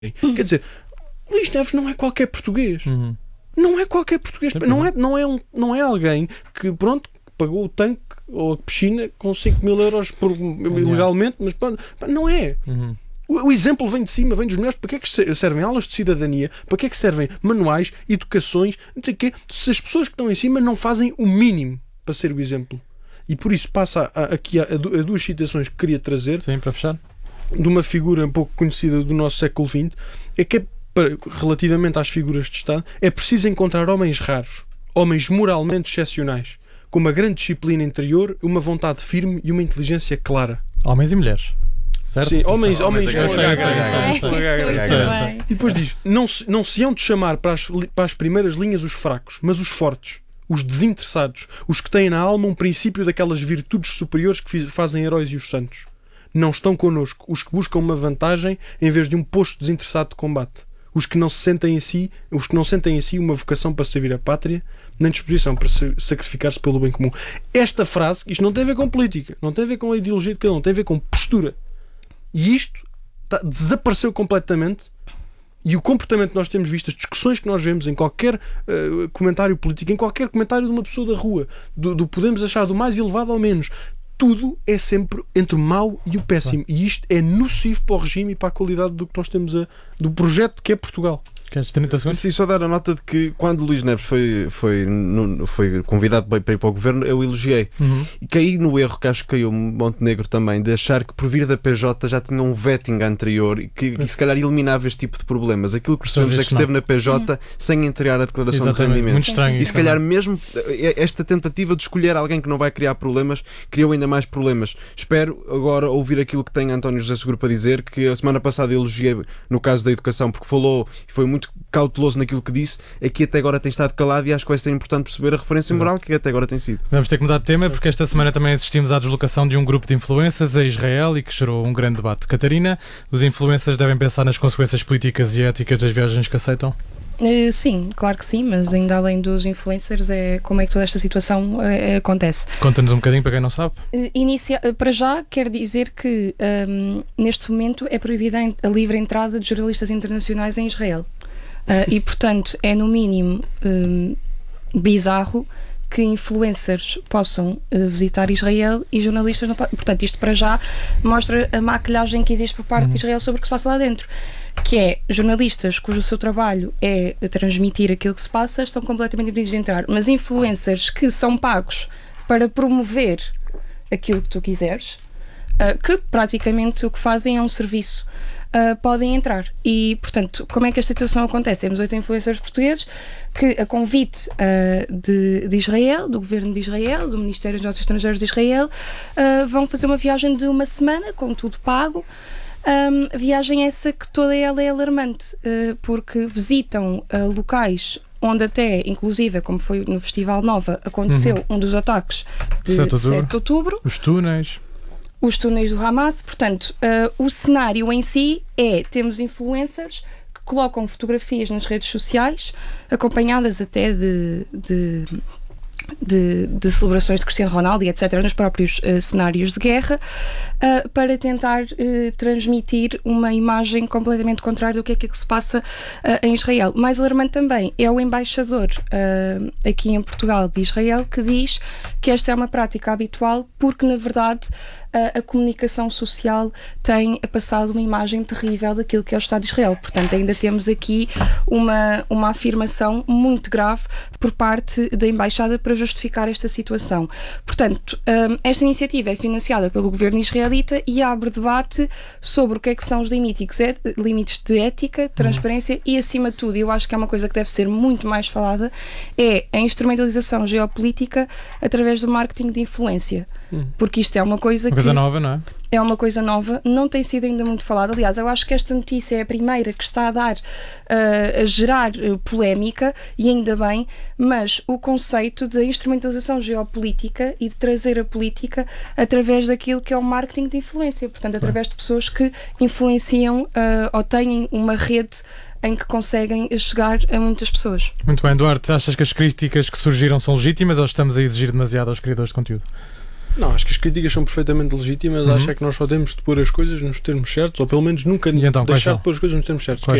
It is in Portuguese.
Quer dizer, Luís Neves não é qualquer português. Não é qualquer português. Não é alguém que, pronto, pagou o tanque ou a piscina com 5 mil euros ilegalmente, mas não é. O exemplo vem de cima, vem dos melhores. Para que é que servem aulas de cidadania? Para que é que servem manuais, educações? Não sei o quê, se as pessoas que estão em cima não fazem o mínimo para ser o exemplo. E por isso passa aqui a duas citações que queria trazer. Sim, para fechar. De uma figura um pouco conhecida do nosso século XX, é que relativamente às figuras de Estado, é preciso encontrar homens raros, homens moralmente excepcionais, com uma grande disciplina interior, uma vontade firme e uma inteligência clara. Homens e mulheres. Certo? Sim, homens E depois diz, não se hão de chamar para as primeiras linhas os fracos, mas os fortes, os desinteressados, os que têm na alma um princípio daquelas virtudes superiores que fazem heróis e os santos. Não estão connosco os que buscam uma vantagem em vez de um posto desinteressado de combate. Os que não sentem em si uma vocação para servir a pátria, nem disposição para sacrificar-se pelo bem comum. Esta frase, isto não tem a ver com política, não tem a ver com a ideologia de cada um, tem a ver com postura. E isto desapareceu completamente. E o comportamento que nós temos visto, as discussões que nós vemos em qualquer comentário político, em qualquer comentário de uma pessoa da rua, do podemos achar do mais elevado ao menos, tudo é sempre entre o mau e o péssimo. E isto é nocivo para o regime e para a qualidade do que nós temos, do projeto que é Portugal. Queres 30 segundos? Sim, só dar a nota de que quando Luís Neves foi convidado para ir para o governo, eu elogiei. E caí no erro, que acho que caiu Montenegro também, de achar que por vir da PJ já tinha um vetting anterior e que se calhar eliminava este tipo de problemas. Aquilo que percebemos é que esteve na PJ sem entregar a declaração de rendimento. Muito estranho. E se calhar mesmo esta tentativa de escolher alguém que não vai criar problemas, criou ainda mais problemas. Espero agora ouvir aquilo que tem António José Seguro para dizer, que a semana passada elogiei no caso da educação, porque falou e foi muito cauteloso naquilo que disse, aqui até agora tem estado calado e acho que vai ser importante perceber a referência moral que até agora tem sido. Vamos ter que mudar de tema, porque esta semana também assistimos à deslocação de um grupo de influencers a Israel e que gerou um grande debate. Catarina, os influencers devem pensar nas consequências políticas e éticas das viagens que aceitam? Sim, claro que sim, mas ainda além dos influencers, como é que toda esta situação acontece? Conta-nos um bocadinho para quem não sabe. Para já, quero dizer que neste momento é proibida a livre entrada de jornalistas internacionais em Israel. E, portanto, é no mínimo bizarro que influencers possam visitar Israel e jornalistas não podem. Portanto, isto para já mostra a maquilhagem que existe por parte de Israel sobre o que se passa lá dentro. Que é, jornalistas cujo seu trabalho é transmitir aquilo que se passa, estão completamente impedidos de entrar. Mas influencers que são pagos para promover aquilo que tu quiseres, que praticamente o que fazem é um serviço, podem entrar. E, portanto, como é que esta situação acontece? Temos 8 influencers portugueses que, a convite de Israel, do governo de Israel, do Ministério dos Negócios Estrangeiros de Israel, vão fazer uma viagem de uma semana, com tudo pago. Viagem essa que toda ela é alarmante, porque visitam locais onde até, inclusive, como foi no Festival Nova, aconteceu um dos ataques de 7 de outubro. Os túneis do Hamas. Portanto, o cenário em si temos influencers que colocam fotografias nas redes sociais, acompanhadas até de celebrações de Cristiano Ronaldo e etc., nos próprios cenários de guerra, para tentar transmitir uma imagem completamente contrária do que é que se passa em Israel. Mais alarmante também é o embaixador aqui em Portugal de Israel, que diz que esta é uma prática habitual porque, na verdade, a comunicação social tem passado uma imagem terrível daquilo que é o Estado de Israel. Portanto, ainda temos aqui uma afirmação muito grave por parte da Embaixada para justificar esta situação. Portanto, esta iniciativa é financiada pelo governo israelita e abre debate sobre o que é que são os limites de ética, transparência e, acima de tudo, eu acho que é uma coisa que deve ser muito mais falada, é a instrumentalização geopolítica através do marketing de influência. Porque isto é uma coisa nova, não é? É uma coisa nova, não tem sido ainda muito falada. Aliás, eu acho que esta notícia é a primeira que está a gerar polémica, e ainda bem, mas o conceito de instrumentalização geopolítica e de trazer a política através daquilo que é o marketing de influência, portanto, através de pessoas que influenciam ou têm uma rede em que conseguem chegar a muitas pessoas. Muito bem, Duarte, achas que as críticas que surgiram são legítimas ou estamos a exigir demasiado aos criadores de conteúdo? Não, acho que as críticas são perfeitamente legítimas. Acho é que nós só temos de pôr as coisas nos termos certos, ou pelo menos nunca E então, quais deixar são? de pôr as coisas nos termos certos. Quais